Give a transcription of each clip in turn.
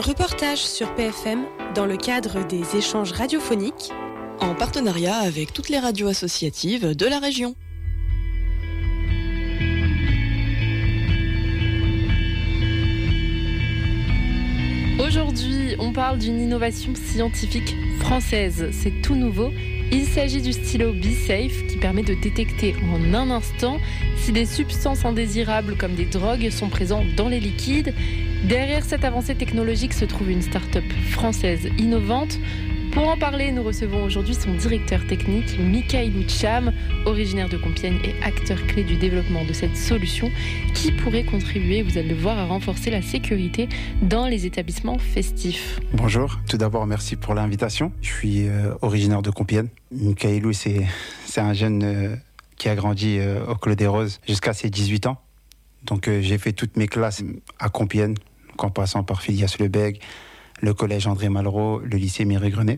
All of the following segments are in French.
Reportage sur PFM dans le cadre des échanges radiophoniques en partenariat avec toutes les radios associatives de la région. Aujourd'hui, on parle d'une innovation scientifique française. C'est tout nouveau. Il s'agit du stylo BeSafe qui permet de détecter en un instant si des substances indésirables comme des drogues sont présentes dans les liquides. Derrière cette avancée technologique se trouve une start-up française innovante. Pour en parler, nous recevons aujourd'hui son directeur technique, Mikailou Tcham, originaire de Compiègne et acteur clé du développement de cette solution qui pourrait contribuer, vous allez le voir, à renforcer la sécurité dans les établissements festifs. Bonjour, tout d'abord merci pour l'invitation. Je suis originaire de Compiègne. Mikailou, c'est un jeune qui a grandi au Clos des Roses jusqu'à ses 18 ans. Donc j'ai fait toutes mes classes à Compiègne, en passant par Phidias-le-Bègue, le collège André Malraux, le lycée Mireille-Grenet.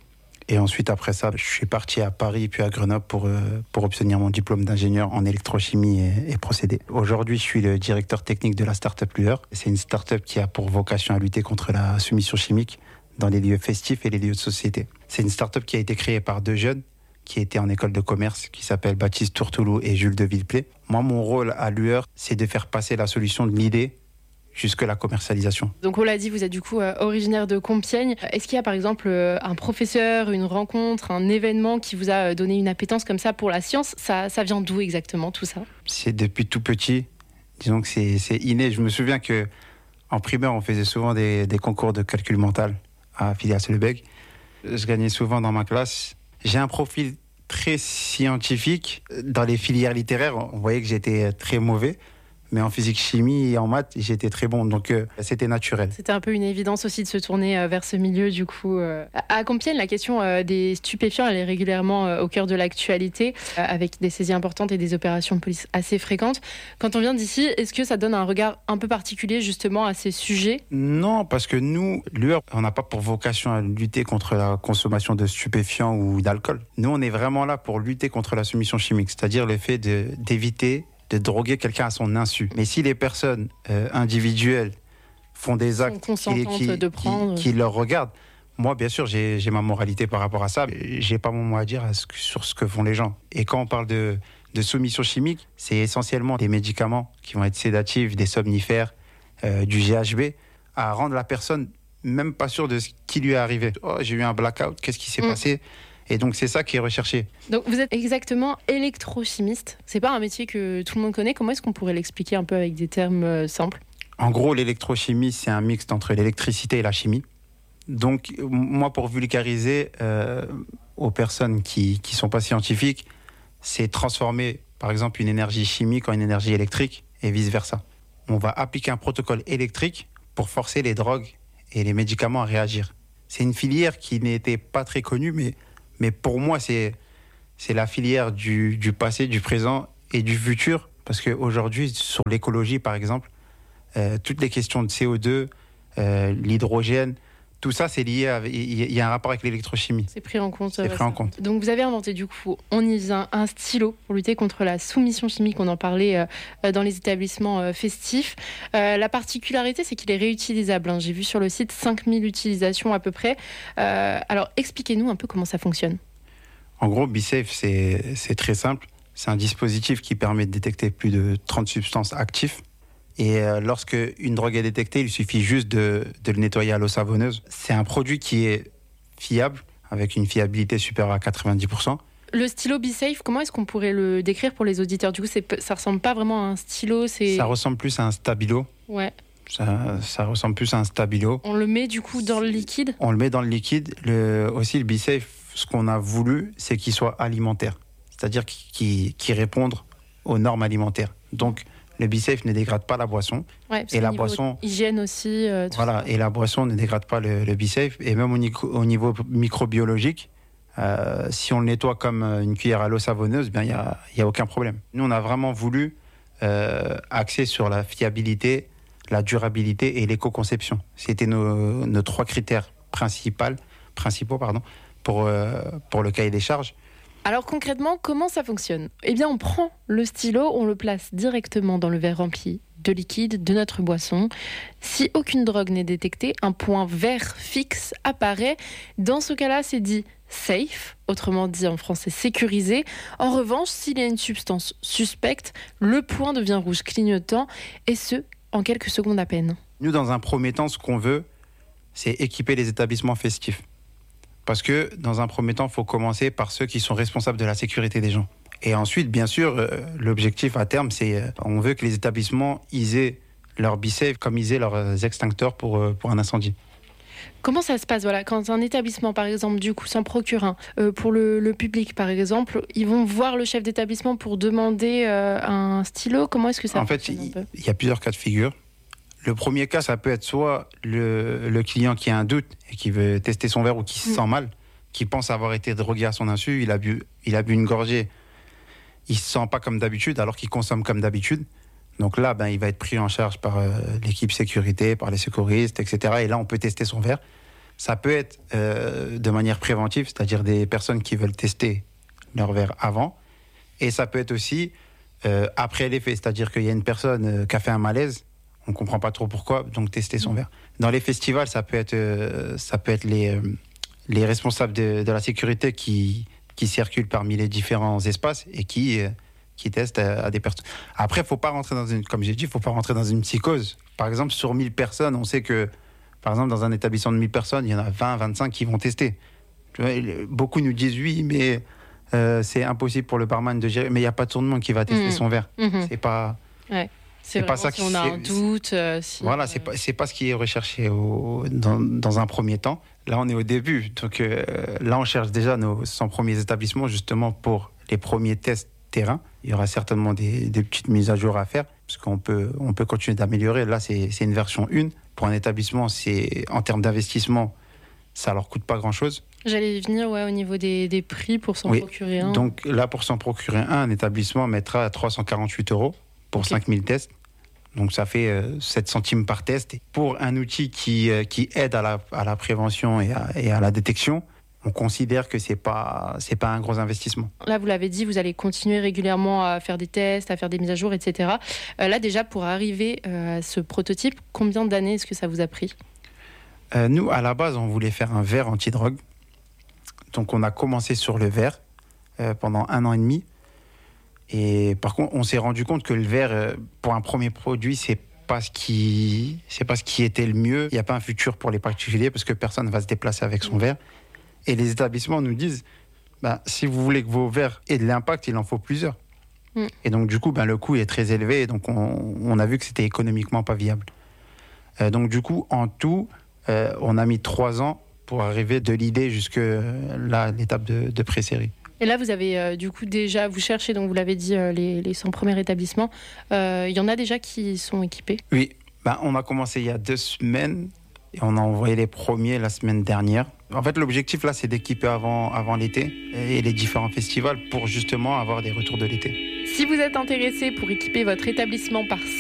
Et ensuite, après ça, je suis parti à Paris puis à Grenoble pour obtenir mon diplôme d'ingénieur en électrochimie et procédés. Aujourd'hui, je suis le directeur technique de la start-up Lueur. C'est une start-up qui a pour vocation à lutter contre la soumission chimique dans les lieux festifs et les lieux de société. C'est une start-up qui a été créée par deux jeunes qui étaient en école de commerce, qui s'appellent Baptiste Tourtoulou et Jules de Villeplay. Moi, mon rôle à Lueur, c'est de faire passer la solution de l'idée jusque la commercialisation. Donc on l'a dit, vous êtes du coup originaire de Compiègne. Est-ce qu'il y a par exemple un professeur, une rencontre, un événement qui vous a donné une appétence comme ça pour la science ? Ça vient d'où exactement tout ça ? C'est depuis tout petit. Disons que c'est inné. Je me souviens qu'en primaire, on faisait souvent des concours de calcul mental à Phidias-le-Bègue. Je gagnais souvent dans ma classe. J'ai un profil très scientifique. Dans les filières littéraires, on voyait que j'étais très mauvais. Mais en physique, chimie et en maths, j'étais très bon. Donc, c'était naturel. C'était un peu une évidence aussi de se tourner vers ce milieu, du coup. À Compiègne, la question des stupéfiants, elle est régulièrement au cœur de l'actualité, avec des saisies importantes et des opérations de police assez fréquentes. Quand on vient d'ici, est-ce que ça donne un regard un peu particulier, justement, à ces sujets ? Non, parce que nous, Lueur, on n'a pas pour vocation à lutter contre la consommation de stupéfiants ou d'alcool. Nous, on est vraiment là pour lutter contre la soumission chimique, c'est-à-dire le fait d'éviter de droguer quelqu'un à son insu. Mais si les personnes individuelles font des actes qui leur regardent, moi, bien sûr, j'ai ma moralité par rapport à ça. J'ai pas mon mot à dire sur ce que font les gens. Et quand on parle de soumission chimique, c'est essentiellement des médicaments qui vont être sédatifs, des somnifères, du GHB, à rendre la personne même pas sûre de ce qui lui est arrivé. Oh, j'ai eu un blackout, qu'est-ce qui s'est passé ? Et donc, c'est ça qui est recherché. Donc, vous êtes exactement électrochimiste. C'est pas un métier que tout le monde connaît. Comment est-ce qu'on pourrait l'expliquer un peu avec des termes simples ? En gros, l'électrochimie, c'est un mixte entre l'électricité et la chimie. Donc, moi, pour vulgariser aux personnes qui sont pas scientifiques, c'est transformer, par exemple, une énergie chimique en une énergie électrique et vice-versa. On va appliquer un protocole électrique pour forcer les drogues et les médicaments à réagir. C'est une filière qui n'était pas très connue, mais pour moi, c'est la filière du passé, du présent et du futur. Parce qu'aujourd'hui, sur l'écologie, par exemple, toutes les questions de CO2, l'hydrogène, tout ça, c'est lié il y a un rapport avec l'électrochimie. C'est pris en compte. C'est pris en compte. Donc, vous avez inventé, du coup, on y vient, un stylo pour lutter contre la soumission chimique. On en parlait dans les établissements festifs. La particularité, c'est qu'il est réutilisable. J'ai vu sur le site 5000 utilisations à peu près. Alors, expliquez-nous un peu comment ça fonctionne. En gros, BeSafe, c'est très simple. C'est un dispositif qui permet de détecter plus de 30 substances actives. Et lorsque une drogue est détectée, il suffit juste de le nettoyer à l'eau savonneuse. C'est un produit qui est fiable, avec une fiabilité supérieure à 90%. Le stylo BeSafe, comment est-ce qu'on pourrait le décrire pour les auditeurs ? Du coup, ça ressemble pas vraiment à un stylo. Ça ressemble plus à un stabilo. Ouais. Ça ressemble plus à un stabilo. On le met du coup dans le liquide ? On le met dans le liquide. Aussi, le BeSafe, ce qu'on a voulu, c'est qu'il soit alimentaire. C'est-à-dire qu'il réponde aux normes alimentaires. Donc, le BeSafe ne dégrade pas la boisson. Ouais, et la boisson, hygiène aussi. Voilà, et la boisson ne dégrade pas le BeSafe. Et même au niveau microbiologique, si on le nettoie comme une cuillère à l'eau savonneuse, il y a aucun problème. Nous, on a vraiment voulu axer sur la fiabilité, la durabilité et l'éco-conception. C'était nos trois critères principaux pour le cahier des charges. Alors concrètement, comment ça fonctionne ? Eh bien, on prend le stylo, on le place directement dans le verre rempli de liquide de notre boisson. Si aucune drogue n'est détectée, un point vert fixe apparaît. Dans ce cas-là, c'est dit safe, autrement dit en français sécurisé. En revanche, s'il y a une substance suspecte, le point devient rouge clignotant, et ce, en quelques secondes à peine. Nous, dans un premier temps, ce qu'on veut, c'est équiper les établissements festifs. Parce que, dans un premier temps, il faut commencer par ceux qui sont responsables de la sécurité des gens. Et ensuite, bien sûr, l'objectif à terme, c'est on veut que les établissements ils aient leur BeSafe comme ils aient leurs extincteurs pour un incendie. Comment ça se passe quand un établissement, par exemple, du coup, s'en procure un, pour le public, par exemple, ils vont voir le chef d'établissement pour demander un stylo. Comment est-ce que ça fonctionne un peu ? Il y a plusieurs cas de figure. Le premier cas, ça peut être soit le client qui a un doute et qui veut tester son verre ou qui se sent mal, qui pense avoir été drogué à son insu, il a bu une gorgée, il se sent pas comme d'habitude alors qu'il consomme comme d'habitude. Donc là, il va être pris en charge par l'équipe sécurité, par les secouristes, etc. Et là, on peut tester son verre. Ça peut être de manière préventive, c'est-à-dire des personnes qui veulent tester leur verre avant. Et ça peut être aussi après les faits, c'est-à-dire qu'il y a une personne qui a fait un malaise, on ne comprend pas trop pourquoi, donc tester son verre. Dans les festivals, ça peut être les responsables de la sécurité qui circulent parmi les différents espaces et qui testent à des personnes. Après, comme j'ai dit, il ne faut pas rentrer dans une psychose. Par exemple, sur 1000 personnes, on sait que, par exemple, dans un établissement de 1000 personnes, il y en a 20, 25 qui vont tester. Tu vois, beaucoup nous disent oui, mais c'est impossible pour le barman de gérer. Mais il n'y a pas tout le monde qui va tester son verre. C'est pas... Ouais. C'est pas ça si on a un doute. Voilà, c'est pas ce qui est recherché dans un premier temps. Là, on est au début. Donc là, on cherche déjà nos 100 premiers établissements justement pour les premiers tests terrain. Il y aura certainement des petites mises à jour à faire parce qu'on peut continuer d'améliorer. Là, c'est une version 1. Pour un établissement, en termes d'investissement, ça leur coûte pas grand-chose. J'allais y venir au niveau des prix pour s'en procurer un. Donc là, pour s'en procurer un établissement mettra 348 € pour 5000 tests. Donc ça fait 7 centimes par test. Et pour un outil qui aide à la prévention et à la détection, on considère que c'est pas un gros investissement. Là, vous l'avez dit, vous allez continuer régulièrement à faire des tests, à faire des mises à jour, etc. Là, déjà, pour arriver à ce prototype, combien d'années est-ce que ça vous a pris ? Nous, à la base, on voulait faire un verre anti-drogue. Donc on a commencé sur le verre pendant 1 an et demi. Et par contre, on s'est rendu compte que le verre, pour un premier produit, c'est pas ce qui était le mieux. Il n'y a pas un futur pour les particuliers parce que personne ne va se déplacer avec son verre. Et les établissements nous disent, si vous voulez que vos verres aient de l'impact, il en faut plusieurs. Et donc du coup, le coût est très élevé. Et donc on a vu que c'était économiquement pas viable. Donc du coup, en tout, on a mis 3 ans pour arriver de l'idée jusque là, l'étape de pré-série. Et là, vous avez du coup déjà, vous cherchez, donc vous l'avez dit, les 100 premiers établissements. Il y en a déjà qui sont équipés ? Oui, on a commencé il y a 2 semaines et on a envoyé les premiers la semaine dernière. En fait, l'objectif là, c'est d'équiper avant l'été et les différents festivals pour justement avoir des retours de l'été. Si vous êtes intéressé pour équiper votre établissement par